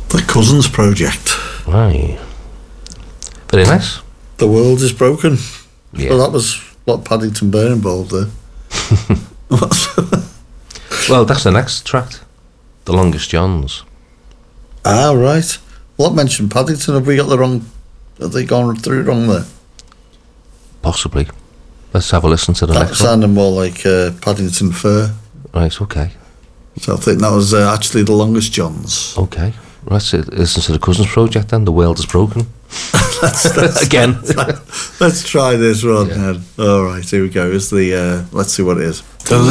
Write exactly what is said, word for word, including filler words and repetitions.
The Cousins Project. Right. Very nice. The World is Broken. Yeah. Well, that was what Paddington Bear involved there. Well, that's the next track. The Longest Johns. Ah, right. Well, I mentioned Paddington. Have we got the wrong... Have they gone through wrong there? Possibly. Let's have a listen to the That next one. sounded more like uh, Paddington Fair. Right, okay. So I think that was uh, actually The Longest Johns. Okay. Let's uh, listen to the Cousins Project then. The World is Broken. let's, let's, Again. Let's, let's try this one Yeah. then. All right, here we go. It's the... Uh, let's see what it is. The